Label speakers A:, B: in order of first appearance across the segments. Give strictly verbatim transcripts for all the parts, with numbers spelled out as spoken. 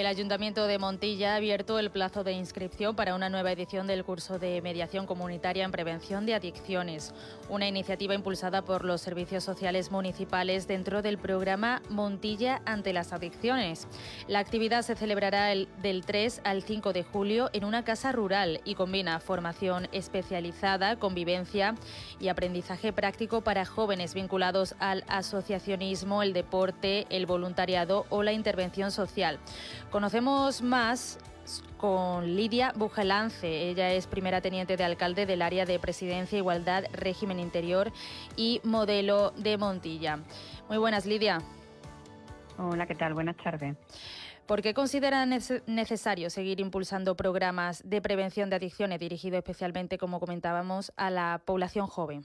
A: Ayuntamiento de Montilla ha abierto el plazo de inscripción para una nueva edición del curso de mediación comunitaria en prevención de adicciones, una iniciativa impulsada por los servicios sociales municipales dentro del programa Montilla ante las adicciones. La actividad se celebrará el, del tres al cinco de julio en una casa rural y combina formación especializada, convivencia y aprendizaje práctico para jóvenes vinculados al asociacionismo, el deporte, el voluntariado o la intervención social. Conocemos más con Lidia Bujelance. Ella es primera teniente de alcalde del área de Presidencia, Igualdad, Régimen Interior y Modelo de Montilla. Muy buenas, Lidia.
B: Hola, ¿qué tal? Buenas tardes.
A: ¿Por qué considera necesario seguir impulsando programas de prevención de adicciones dirigidos especialmente, como comentábamos, a la población joven?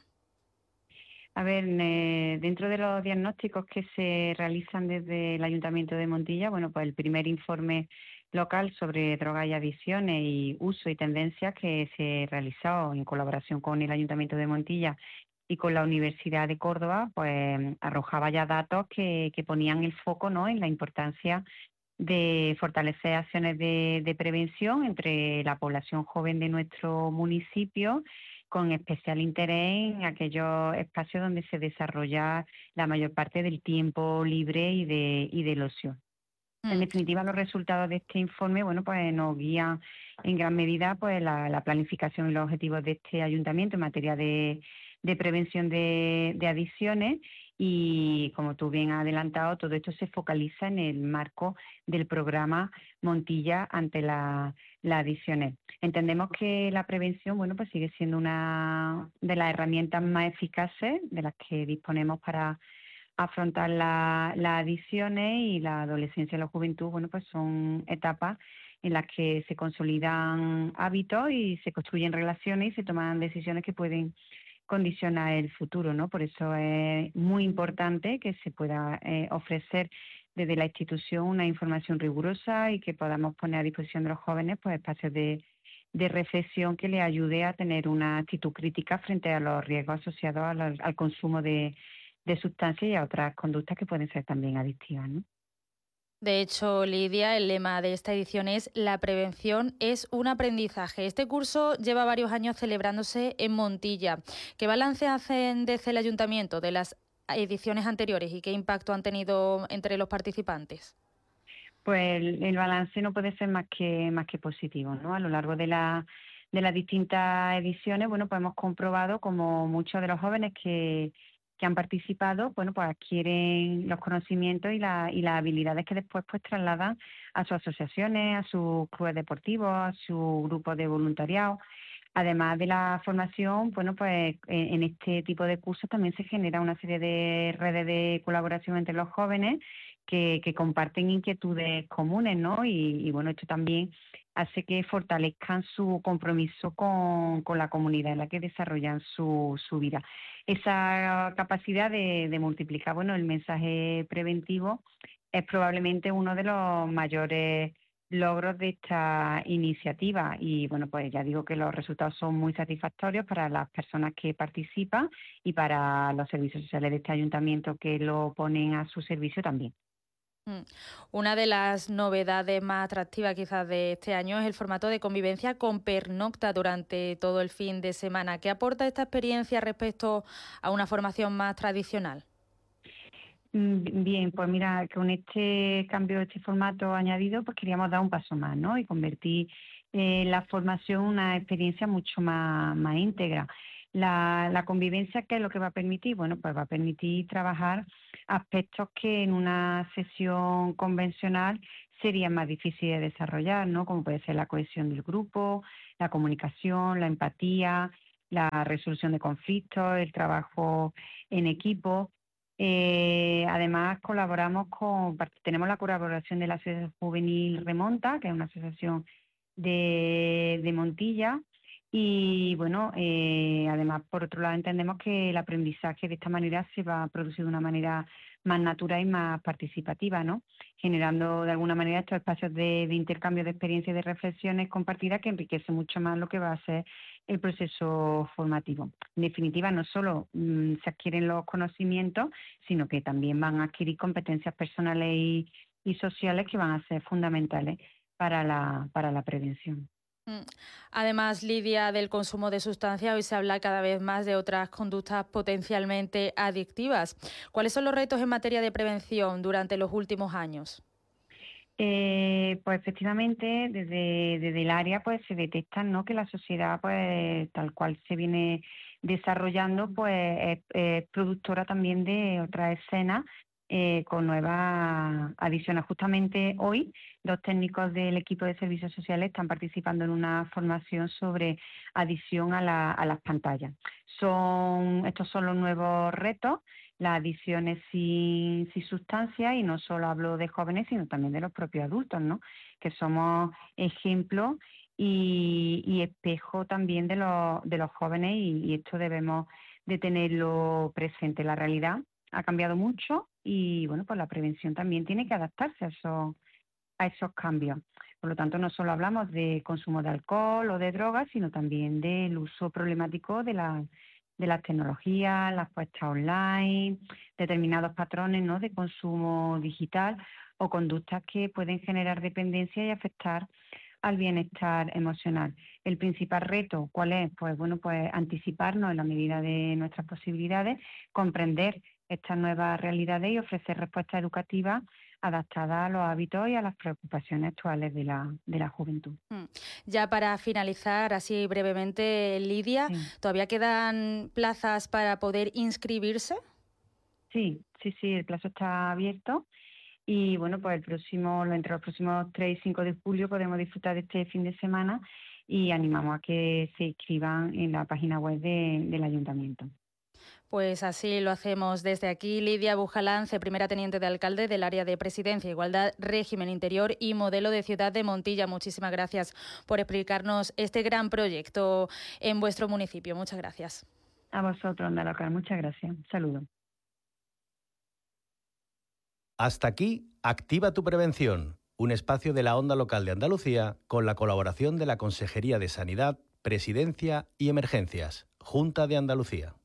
B: A ver, eh, dentro de los diagnósticos que se realizan desde el Ayuntamiento de Montilla, bueno, pues el primer informe local sobre drogas y adicciones y uso y tendencias que se realizó en colaboración con el Ayuntamiento de Montilla y con la Universidad de Córdoba, pues arrojaba ya datos que, que ponían el foco, ¿no?, en la importancia de fortalecer acciones de, de prevención entre la población joven de nuestro municipio, con especial interés en aquellos espacios donde se desarrolla la mayor parte del tiempo libre y, de, y del ocio. Mm. En definitiva, los resultados de este informe, bueno, pues nos guían en gran medida pues la, la planificación y los objetivos de este ayuntamiento en materia de, de prevención de, de adicciones. Y como tú bien has adelantado, todo esto se focaliza en el marco del programa Montilla ante la, las adicciones. Entendemos que la prevención, bueno, pues sigue siendo una de las herramientas más eficaces de las que disponemos para afrontar la, las adicciones, y la adolescencia y la juventud, bueno, pues son etapas en las que se consolidan hábitos y se construyen relaciones y se toman decisiones que pueden condiciona el futuro, ¿no? Por eso es muy importante que se pueda eh, ofrecer desde la institución una información rigurosa y que podamos poner a disposición de los jóvenes pues espacios de, de reflexión que les ayude a tener una actitud crítica frente a los riesgos asociados al, al consumo de, de sustancias y a otras conductas que pueden ser también adictivas, ¿no?
A: De hecho, Lidia, el lema de esta edición es «La prevención es un aprendizaje». Este curso lleva varios años celebrándose en Montilla. ¿Qué balance hacen desde el Ayuntamiento de las ediciones anteriores y qué impacto han tenido entre los participantes?
B: Pues el, el balance no puede ser más que, más que positivo, ¿no? A lo largo de, la, de las distintas ediciones, bueno, pues hemos comprobado como muchos de los jóvenes que que han participado, bueno, pues adquieren los conocimientos y, la, y las habilidades que después pues trasladan a sus asociaciones, a sus clubes deportivos, a su grupo de voluntariado. Además de la formación, bueno, pues en, en este tipo de cursos también se genera una serie de redes de colaboración entre los jóvenes que, que comparten inquietudes comunes, ¿no? Y, y bueno, esto también hace que fortalezcan su compromiso con, con la comunidad en la que desarrollan su, su vida. Esa capacidad de, de multiplicar, bueno, el mensaje preventivo es probablemente uno de los mayores logros de esta iniciativa, y bueno, pues ya digo que los resultados son muy satisfactorios para las personas que participan y para los servicios sociales de este ayuntamiento que lo ponen a su servicio también.
A: Una de las novedades más atractivas quizás de este año es el formato de convivencia con pernocta durante todo el fin de semana. ¿Qué aporta esta experiencia respecto a una formación más tradicional?
B: Bien, pues mira, con este cambio, este formato añadido, pues queríamos dar un paso más, ¿no? Y convertir eh, la formación en una experiencia mucho más, más íntegra. La, la convivencia, ¿qué es lo que va a permitir? Bueno, pues va a permitir trabajar aspectos que en una sesión convencional serían más difíciles de desarrollar, ¿no? Como puede ser la cohesión del grupo, la comunicación, la empatía, la resolución de conflictos, el trabajo en equipo. Eh, además, colaboramos con, tenemos la colaboración de la Asociación Juvenil Remonta, que es una asociación de, de Montilla. Y bueno, eh, además, por otro lado, entendemos que el aprendizaje de esta manera se va a producir de una manera más natural y más participativa, ¿no? Generando de alguna manera estos espacios de, de intercambio de experiencias y de reflexiones compartidas que enriquece mucho más lo que va a ser el proceso formativo. En definitiva, no solo mmm, se adquieren los conocimientos, sino que también van a adquirir competencias personales y, y sociales que van a ser fundamentales para la, para la prevención.
A: Además, Lidia, del consumo de sustancias, hoy se habla cada vez más de otras conductas potencialmente adictivas. ¿Cuáles son los retos en materia de prevención durante los últimos años?
B: Eh, pues efectivamente, desde, desde el área pues se detectan, ¿no?, que la sociedad, pues tal cual se viene desarrollando, pues es, es productora también de otras escenas eh, con nuevas adiciones. Justamente hoy, los técnicos del equipo de servicios sociales están participando en una formación sobre adicción a, la, a las pantallas. Son, estos son los nuevos retos, las adicciones sin, sin sustancias, y no solo hablo de jóvenes, sino también de los propios adultos, ¿no?, que somos ejemplo y, y espejo también de los, de los jóvenes, y, y esto debemos de tenerlo presente. La realidad ha cambiado mucho y bueno, pues la prevención también tiene que adaptarse a esos, a esos cambios. Por lo tanto, no solo hablamos de consumo de alcohol o de drogas, sino también del uso problemático de la de las tecnologías, las puestas online, determinados patrones, ¿no?, de consumo digital o conductas que pueden generar dependencia y afectar al bienestar emocional. El principal reto, ¿cuál es? Pues bueno, pues anticiparnos en la medida de nuestras posibilidades, comprender estas nuevas realidades y ofrecer respuestas educativas adaptadas a los hábitos y a las preocupaciones actuales de la, de la juventud.
A: Ya para finalizar, así brevemente, Lidia,
B: Sí.
A: ¿todavía quedan plazas para poder inscribirse?
B: Sí, sí, sí, el plazo está abierto. Y bueno, pues el próximo, entre los próximos tres y cinco de julio podemos disfrutar de este fin de semana, y animamos a que se inscriban en la página web de, del Ayuntamiento.
A: Pues así lo hacemos desde aquí. Lidia Bujalance, primera teniente de alcalde del área de Presidencia, Igualdad, Régimen Interior y Modelo de Ciudad de Montilla. Muchísimas gracias por explicarnos este gran proyecto en vuestro municipio. Muchas gracias.
B: A vosotros, Onda Local. Muchas gracias. Saludos.
C: Hasta aquí, Activa tu Prevención, un espacio de la Onda Local de Andalucía con la colaboración de la Consejería de Sanidad, Presidencia y Emergencias, Junta de Andalucía.